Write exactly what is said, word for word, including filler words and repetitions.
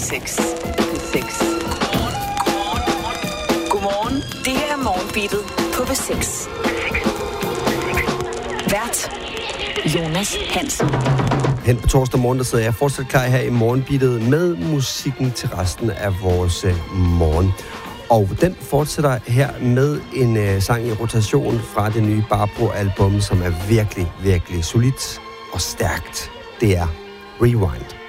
seks. seks. Godmorgen. Det her er Morgenbeatet på B seks. Vært Jonas Hansen. Hen på torsdag morgen, der sidder jeg fortsat klar her i Morgenbeatet med musikken til resten af vores morgen. Og den fortsætter her med en øh, sang i rotation fra det nye Barbro-album, som er virkelig, virkelig solidt og stærkt. Det er Rewind.